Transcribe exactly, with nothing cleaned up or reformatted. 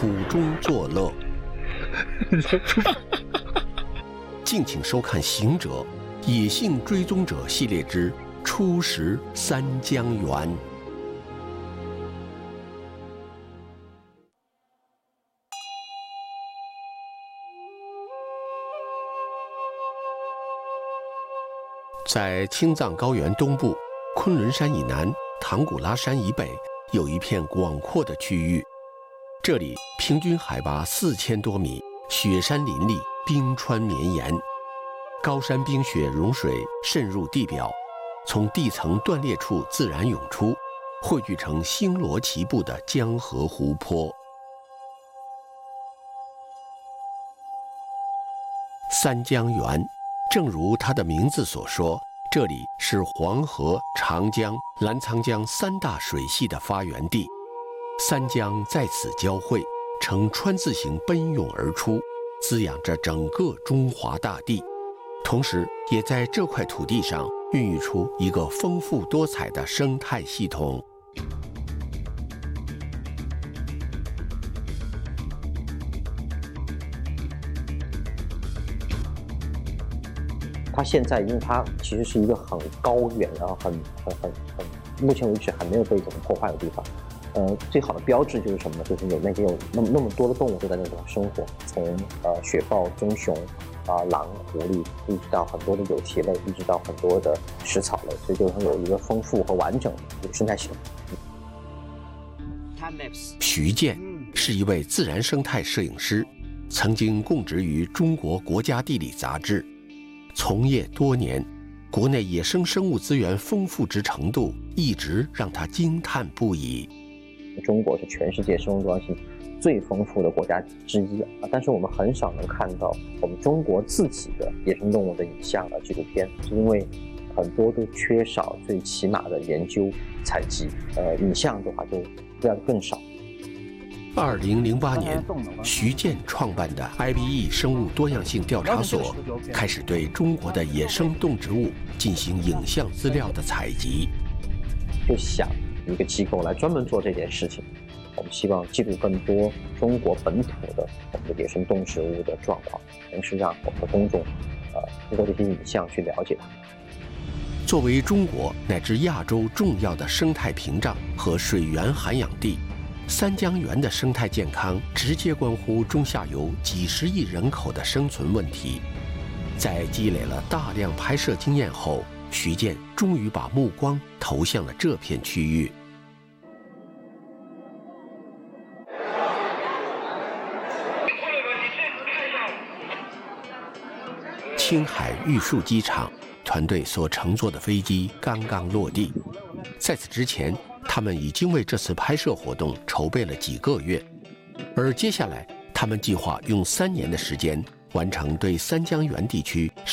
苦中作乐。敬请收看《行者·野性追踪者》系列之《初识三江源》。在青藏高原东部、昆仑山以南、唐古拉山以北，有一片广阔的区域。这里平均海拔四千多米，雪山林立，冰川绵延，高山冰雪融水渗入地表，从地层断裂处自然涌出，汇聚成星罗棋布的江河湖泊。三江源，正如它的名字所说，这里是黄河、长江、澜沧江三大水系的发源地，三江在此交汇，呈川字形奔涌而出，滋养着整个中华大地，同时也在这块土地上孕育出一个丰富多彩的生态系统。 它现在，因为它其实是一个很高远，然后很很很很，目前为止还没有被怎么破坏的地方。呃，最好的标志就是什么呢？就是有那些有那么那么多的动物都在那种生活，从呃雪豹、棕熊啊、呃、狼、狐狸，一直到很多的有蹄类，一直到很多的食草类，所以就有一个丰富和完整的一个生态系统。 徐健是一位自然生态摄影师，曾经供职于中国国家地理杂志。从业多年，国内野生生物资源丰富之程度一直让他惊叹不已。 中国是全世界生物多样性最丰富的国家之一啊，但是我们很少能看到我们中国自己的野生动物的影像和纪录片，是因为很多都缺少最起码的研究采集，呃，影像的话就这样更少。 二零零八年，徐健创办的 I B E 生物多样性调查所开始对中国的野生动植物进行影像资料的采集。 就想一个机构来专门做这件事情，我们希望记录更多中国本土的我们的野生动植物的状况，同时让我们的公众，呃，通过这些影像去了解它。 作为中国乃至亚洲重要的生态屏障和水源涵养地，三江源的生态健康直接关乎中下游几十亿人口的生存问题。在积累了大量拍摄经验后，徐健终于把目光投向了这片区域。青海玉树机场团队所乘坐的飞机刚刚落地，在此之前，他们已经为这次拍摄活动筹备了几个月，而接下来他们计划用三年的时间完成对三江源地区